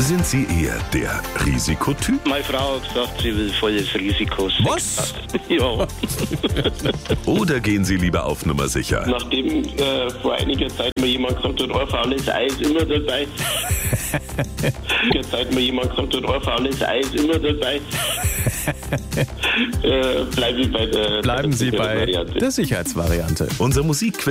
Sind Sie eher der Risikotyp? Meine Frau hat gesagt, sie will volles Risiko. Was? Ja. Oder gehen Sie lieber auf Nummer sicher? Nachdem vor einiger Zeit mir jemand gesagt hat, ein faules Ei ist immer dabei. Faules Ei ist immer dabei. Bleibe ich bei der Bleiben Sie bei Variante. der Sicherheitsvariante. Unser Musikquiz